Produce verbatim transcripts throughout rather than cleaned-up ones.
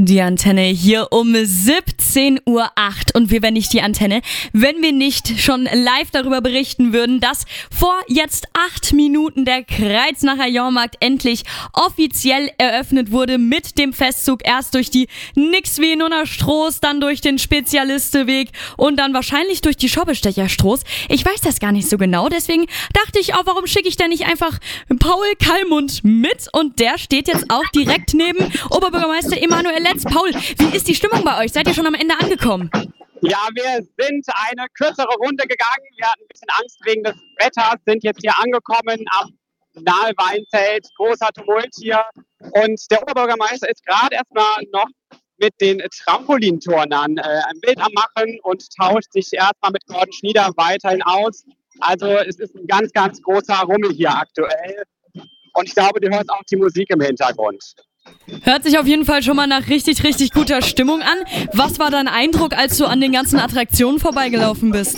Die Antenne hier um siebzehn Uhr acht und wir wären nicht die Antenne, wenn wir nicht schon live darüber berichten würden, dass vor jetzt acht Minuten der Kreuznacher Jahrmarkt endlich offiziell eröffnet wurde mit dem Festzug. Erst durch die Nix-wie-Nunner Stroß, dann durch den Spezialisteweg und dann wahrscheinlich durch die Schoppestecher Stroß. Ich weiß das gar nicht so genau, deswegen dachte ich auch, warum schicke ich denn nicht einfach Paul Kallmund mit? Und der steht jetzt auch direkt neben Oberbürgermeister Emanuel Letz. Paul, wie ist die Stimmung bei euch? Seid ihr schon am Ende angekommen? Ja, wir sind eine kürzere Runde gegangen. Wir hatten ein bisschen Angst wegen des Wetters, sind jetzt hier angekommen am Nahe-Weinzelt. Großer Tumult hier. Und der Oberbürgermeister ist gerade erstmal noch mit den Trampolinturnern äh, ein Bild am Machen und tauscht sich erstmal mit Gordon Schnieder weiterhin aus. Also es ist ein ganz, ganz großer Rummel hier aktuell. Und ich glaube, du hörst auch die Musik im Hintergrund. Hört sich auf jeden Fall schon mal nach richtig, richtig guter Stimmung an. Was war dein Eindruck, als du an den ganzen Attraktionen vorbeigelaufen bist?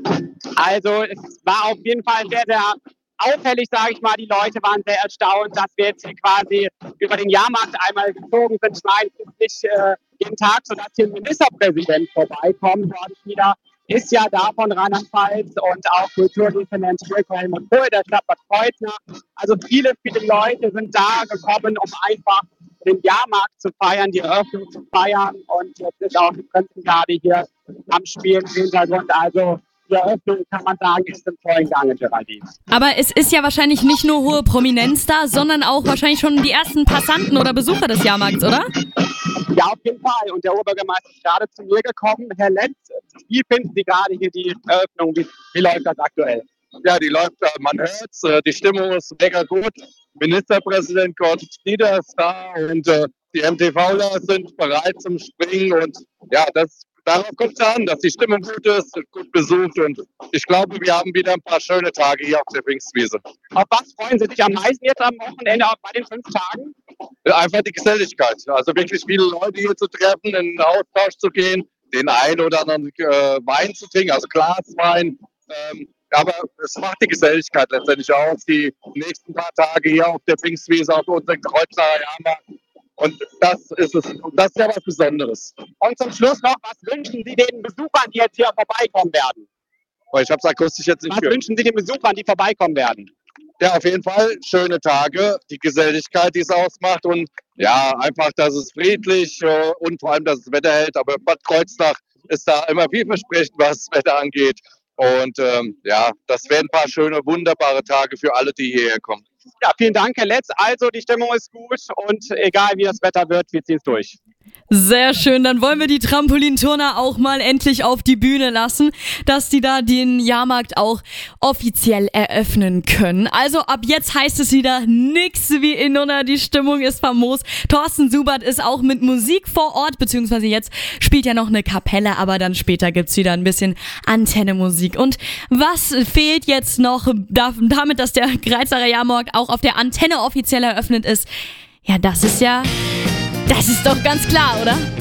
Also es war auf jeden Fall sehr, sehr auffällig, sage ich mal. Die Leute waren sehr erstaunt, dass wir jetzt hier quasi über den Jahrmarkt einmal gezogen sind. Ich meine, es ist nicht äh, jeden Tag so, dass hier ein Ministerpräsident vorbeikommt. Gordon Schnieder ist ja da von Rheinland-Pfalz und auch Kulturdezernent Mirko Helmut Kohl, der Stadt Bad Kreuznach. Also viele, viele Leute sind da gekommen, um einfach den Jahrmarkt zu feiern, die Eröffnung zu feiern. Und jetzt ist auch die Prinzengarde hier am Spielen im Hintergrund. Also die Eröffnung, kann man sagen, ist im vollen Gange, Geraldine. Aber es ist ja wahrscheinlich nicht nur hohe Prominenz da, sondern auch wahrscheinlich schon die ersten Passanten oder Besucher des Jahrmarkts, oder? Ja, auf jeden Fall. Und der Oberbürgermeister ist gerade zu mir gekommen. Herr Letz, wie finden Sie gerade hier die Eröffnung? Wie, wie läuft das aktuell? Ja, die läuft, man hört's, die Stimmung ist mega gut. Ministerpräsident Gordon Schnieder ist da und äh, die M T Vler sind bereit zum Springen. Und ja, das, darauf kommt es an, dass die Stimmung gut ist, gut besucht. Und ich glaube, wir haben wieder ein paar schöne Tage hier auf der Pfingstwiese. Auf was freuen Sie sich am meisten jetzt am Wochenende, auch bei den fünf Tagen? Einfach die Geselligkeit. Also wirklich viele Leute hier zu treffen, in den Austausch zu gehen, den einen oder anderen äh, Wein zu trinken, also Glaswein. Ähm, aber es macht die Geselligkeit letztendlich aus, die nächsten paar Tage hier auf der Pfingstwiese, auf unserem Kreuznacher Jahrmarkt. Und das ist es. Und das ist ja was Besonderes. Und zum Schluss noch, was wünschen Sie den Besuchern, die jetzt hier vorbeikommen werden? Oh, ich habe es akustisch jetzt nicht Was gehört. wünschen Sie den Besuchern, die vorbeikommen werden? Ja, auf jeden Fall schöne Tage, die Geselligkeit, die es ausmacht und ja, einfach, dass es friedlich äh, und vor allem, dass es Wetter hält. Aber Bad Kreuznach ist da immer vielversprechend, was das Wetter angeht. Und ähm, ja, das wären ein paar schöne, wunderbare Tage für alle, die hierher kommen. Ja, vielen Dank, Herr Letz. Also, die Stimmung ist gut und egal wie das Wetter wird, wir ziehen es durch. Sehr schön, dann wollen wir die Trampolinturner auch mal endlich auf die Bühne lassen, dass die da den Jahrmarkt auch offiziell eröffnen können. Also ab jetzt heißt es wieder nix wie in Nunner, die Stimmung ist famos. Thorsten Subert ist auch mit Musik vor Ort, beziehungsweise jetzt spielt ja noch eine Kapelle, aber dann später gibt's wieder ein bisschen Antenne-Musik. Und was fehlt jetzt noch damit, dass der Kreuznacher Jahrmarkt auch auf der Antenne offiziell eröffnet ist? Ja, das ist ja... Das ist doch ganz klar, oder?